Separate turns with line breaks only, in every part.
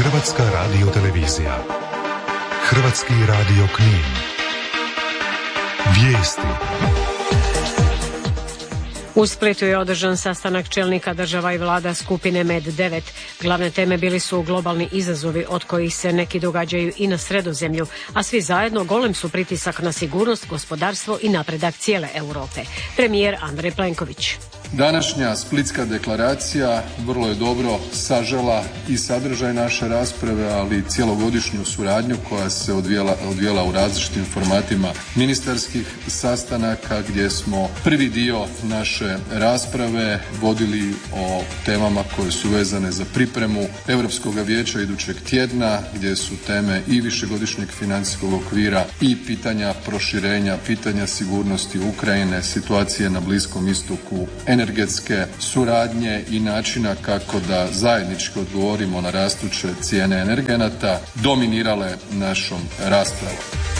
Hrvatska radiotelevizija. Hrvatski radio Knin. Vijesti.
U Splitu je održan sastanak čelnika država i vlada skupine MED-9. Glavne teme bili su globalni izazovi od kojih se neki događaju i na Sredozemlju, a svi zajedno golem su pritisak na sigurnost, gospodarstvo i napredak cijele Europe. Premijer Andrej Plenković.
Današnja Splitska deklaracija vrlo je dobro sažela i sadržaj naše rasprave, ali i cjelogodišnju suradnju koja se odvijela u različitim formatima ministarskih sastanaka, gdje smo prvi dio naše rasprave vodili o temama koje su vezane za pripremu Europskog vijeća idućeg tjedna, gdje su teme i višegodišnjeg financijskog okvira i pitanja proširenja, pitanja sigurnosti Ukrajine, situacije na Bliskom istoku, energetske suradnje i načina kako da zajednički odgovorimo na rastuće cijene energenata dominirale našom raspravom.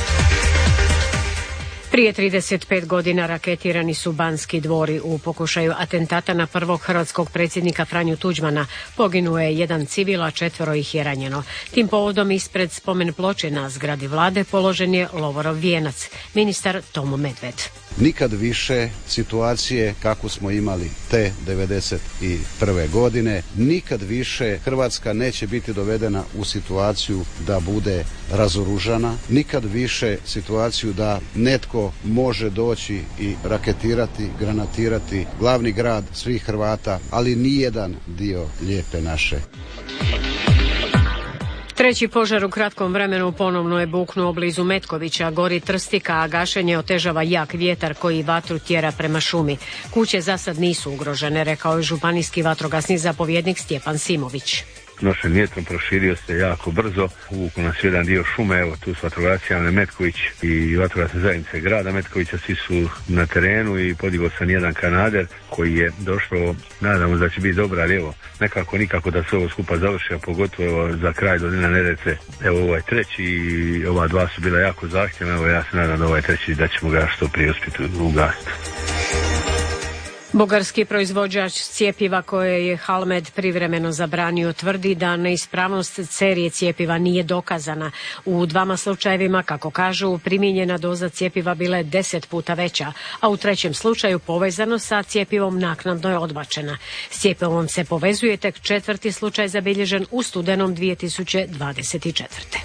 Prije 35 godina raketirani su Banski dvori u pokušaju atentata na prvog hrvatskog predsjednika Franju Tuđmana. Poginuo je jedan civil, a 4 ih je ranjeno. Tim povodom ispred spomen ploče na zgradi vlade položen je lovorov vijenac. Ministar Tomo Medved.
Nikad više situacije kako smo imali te 1991. godine, nikad više Hrvatska neće biti dovedena u situaciju da bude razoružana, nikad više situaciju da netko može doći i raketirati, granatirati glavni grad svih Hrvata, ali nijedan dio lijepe naše.
Treći požar u kratkom vremenu ponovno je buknuo blizu Metkovića, gori trstika, a gašenje otežava jak vjetar koji vatru tjera prema šumi. Kuće za sad nisu ugrožene, rekao je županijski vatrogasni zapovjednik Stjepan Simović.
Nošen vjetrom proširio se jako brzo, uvukao nas jedan dio šume, evo tu su vatrogasci Ane Metković i vatrogasne zajednice grada Metkovića, svi su na terenu i podigao sam jedan kanader koji je došlo, nadamo da će biti dobra, ali evo, nikako da se ovo skupa završi, a pogotovo za kraj dolina Neretve. Evo ovaj treći i ova dva su bila jako zahtjevna, evo ja se nadam da ovaj treći da ćemo ga što prije uspjeti ugasiti.
Bugarski proizvođač cjepiva koje je Halmed privremeno zabranio tvrdi da neispravnost serije cjepiva nije dokazana. U 2 slučajevima, kako kažu, primijenjena doza cjepiva bila je 10 puta veća, a u 3. slučaju povezano sa cjepivom naknadno je odbačena. S cjepivom se povezuje tek 4. slučaj zabilježen u studenom 2024.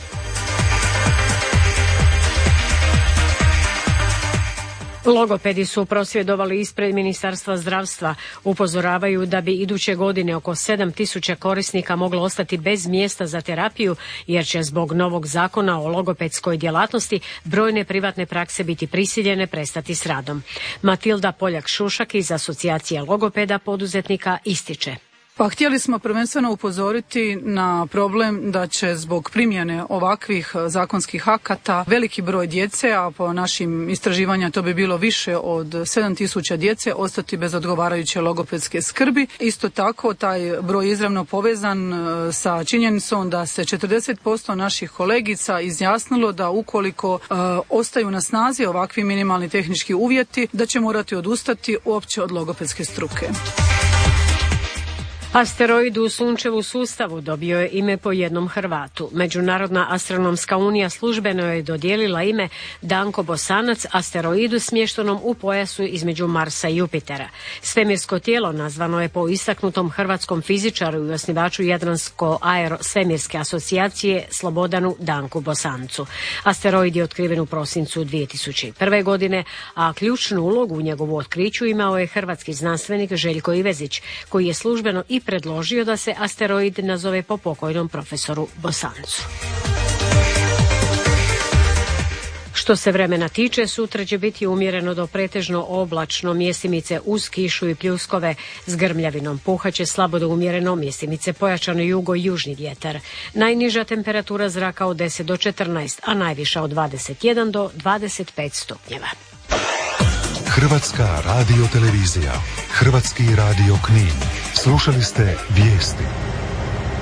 Logopedi su prosvjedovali ispred Ministarstva zdravstva. Upozoravaju da bi iduće godine oko 7.000 korisnika moglo ostati bez mjesta za terapiju, jer će zbog novog zakona o logopedskoj djelatnosti brojne privatne prakse biti prisiljene prestati s radom. Matilda Poljak-Šušak iz Asocijacije logopeda poduzetnika ističe.
Pa htjeli smo prvenstveno upozoriti na problem da će zbog primjene ovakvih zakonskih akata veliki broj djece, a po našim istraživanjima to bi bilo više od 7.000 djece, ostati bez odgovarajuće logopedske skrbi. Isto tako taj broj je izravno povezan sa činjenicom da se 40% naših kolegica izjasnilo da ukoliko ostaju na snazi ovakvi minimalni tehnički uvjeti, da će morati odustati uopće od logopedske struke.
Asteroid u Sunčevu sustavu dobio je ime po jednom Hrvatu. Međunarodna astronomska unija službeno je dodijelila ime Danko Bosanac asteroidu smještenom u pojasu između Marsa i Jupitera. Svemirsko tijelo nazvano je po istaknutom hrvatskom fizičaru i osnivaču Jadransko-aerosvemirske asocijacije Slobodanu Danku Bosancu. Asteroid je otkriven u prosincu 2001. godine, a ključnu ulogu u njegovu otkriću imao je hrvatski znanstvenik Željko Ivezić, koji je službeno i predložio da se asteroid nazove po pokojnom profesoru Bosancu. Što se vremena tiče, sutra će biti umjereno do pretežno oblačno, mjestimice uz kišu i pljuskove, s grmljavinom. Puhaće slabo do umjereno, mjestimice pojačano jugo-južni vjetar. Najniža temperatura zraka od 10 do 14, a najviša od 21 do 25 stupnjeva.
Hrvatska radiotelevizija, Hrvatski radio Knin. Slušali ste vijesti.